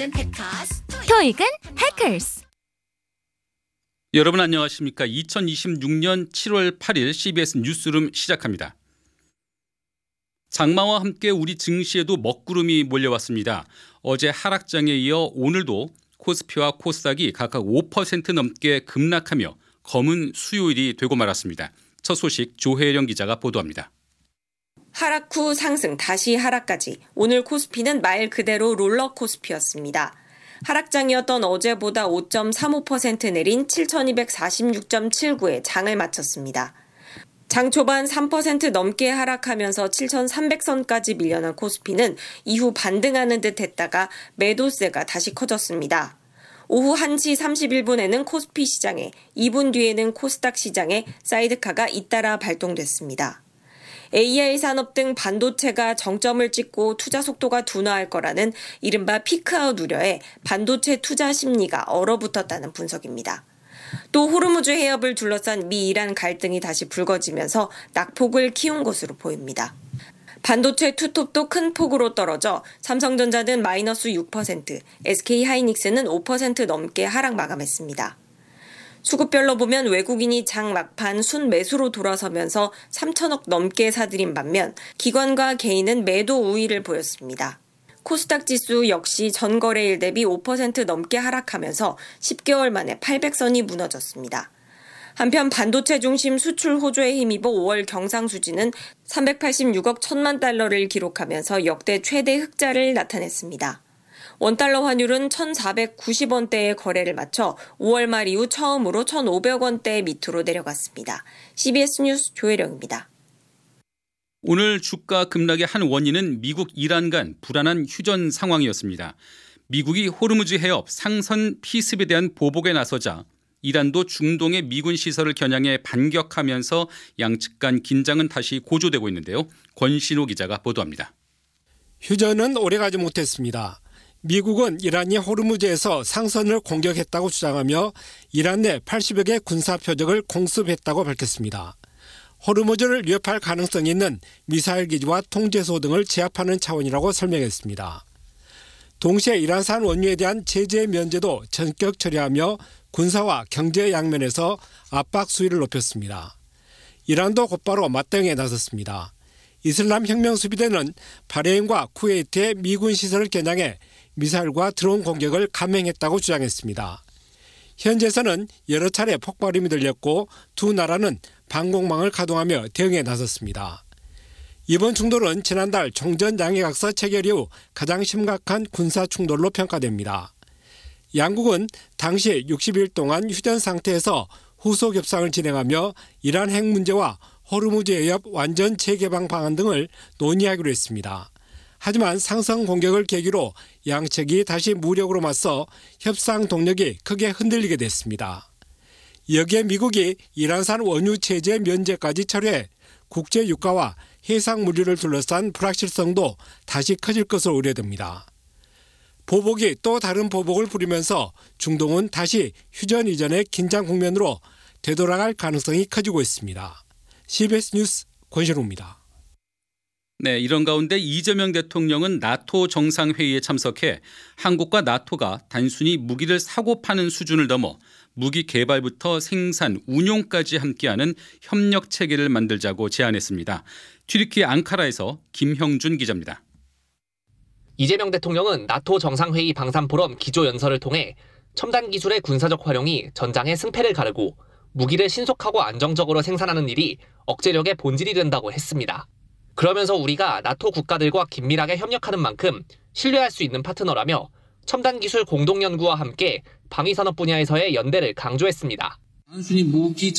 토익은 해커스. 여러분 안녕하십니까? 2026년 7월 8일 CBS 뉴스룸 시작합니다. 장마와 함께 우리 증시에도 먹구름이 몰려왔습니다. 어제 하락장에 이어 오늘도 코스피와 코스닥이 각각 5% 넘게 급락하며 검은 수요일이 되고 말았습니다. 첫 소식 조혜령 기자가 보도합니다. 하락 후 상승, 다시 하락까지. 오늘 코스피는 말 그대로 롤러코스피였습니다. 하락장이었던 어제보다 5.35% 내린 7,246.79에 장을 마쳤습니다. 장 초반 3% 넘게 하락하면서 7,300선까지 밀려난 코스피는 이후 반등하는 듯 했다가 매도세가 다시 커졌습니다. 오후 1시 31분에는 코스피 시장에, 2분 뒤에는 코스닥 시장에 사이드카가 잇따라 발동됐습니다. AI 산업 등 반도체가 정점을 찍고 투자 속도가 둔화할 거라는 이른바 피크아웃 우려에 반도체 투자 심리가 얼어붙었다는 분석입니다. 또 호르무즈 해협을 둘러싼 미 이란 갈등이 다시 불거지면서 낙폭을 키운 것으로 보입니다. 반도체 투톱도 큰 폭으로 떨어져 삼성전자는 마이너스 6%, SK하이닉스는 5% 넘게 하락 마감했습니다. 수급별로 보면 외국인이 장 막판 순매수로 돌아서면서 3천억 넘게 사들인 반면 기관과 개인은 매도 우위를 보였습니다. 코스닥 지수 역시 전거래일 대비 5% 넘게 하락하면서 10개월 만에 800선이 무너졌습니다. 한편 반도체 중심 수출 호조에 힘입어 5월 경상수지는 386억 1천만 달러를 기록하면서 역대 최대 흑자를 나타냈습니다. 원달러 환율은 1,490원대의 거래를 마쳐 5월 말 이후 처음으로 1,500원대 밑으로 내려갔습니다. CBS 뉴스 조혜령입니다. 오늘 주가 급락의 한 원인은 미국 이란 간 불안한 휴전 상황이었습니다. 미국이 호르무즈 해협 상선 피습에 대한 보복에 나서자 이란도 중동의 미군 시설을 겨냥해 반격하면서 양측 간 긴장은 다시 고조되고 있는데요. 권신호 기자가 보도합니다. 휴전은 오래가지 못했습니다. 미국은 이란이 호르무즈에서 상선을 공격했다고 주장하며 이란 내 80여 개 군사 표적을 공습했다고 밝혔습니다. 호르무즈를 위협할 가능성이 있는 미사일 기지와 통제소 등을 제압하는 차원이라고 설명했습니다. 동시에 이란산 원유에 대한 제재 면제도 전격 처리하며 군사와 경제 양면에서 압박 수위를 높였습니다. 이란도 곧바로 맞대응에 나섰습니다. 이슬람 혁명 수비대는 바레인과 쿠웨이트의 미군 시설을 겨냥해 미사일과 드론 공격을 감행했다고 주장했습니다. 현재에서는 여러 차례 폭발음이 들렸고 두 나라는 방공망을 가동하며 대응에 나섰습니다. 이번 충돌은 지난달 종전 양해각서 체결 이후 가장 심각한 군사 충돌로 평가됩니다. 양국은 당시 60일 동안 휴전 상태에서 후속 협상을 진행하며 이란 핵 문제와 호르무즈 해협 완전 재개방 방안 등을 논의하기로 했습니다. 하지만 상선 공격을 계기로 양측이 다시 무력으로 맞서 협상 동력이 크게 흔들리게 됐습니다. 여기에 미국이 이란산 원유 제재 면제까지 철회해 국제 유가와 해상 물류를 둘러싼 불확실성도 다시 커질 것으로 우려됩니다. 보복이 또 다른 보복을 부리면서 중동은 다시 휴전 이전의 긴장 국면으로 되돌아갈 가능성이 커지고 있습니다. CBS 뉴스 권신호입니다. 네, 이런 가운데 이재명 대통령은 나토 정상회의에 참석해 한국과 나토가 단순히 무기를 사고 파는 수준을 넘어 무기 개발부터 생산, 운용까지 함께하는 협력 체계를 만들자고 제안했습니다. 튀르키 앙카라에서 김형준 기자입니다. 이재명 대통령은 나토 정상회의 방산포럼 기조연설을 통해 첨단 기술의 군사적 활용이 전장의 승패를 가르고 무기를 신속하고 안정적으로 생산하는 일이 억제력의 본질이 된다고 했습니다. 그러면서 우리가 나토 국가들과 긴밀하게 협력하는 만큼 신뢰할 수 있는 파트너라며 첨단 기술 공동 연구와 함께 방위산업 분야에서의 연대를 강조했습니다. 단순히 무기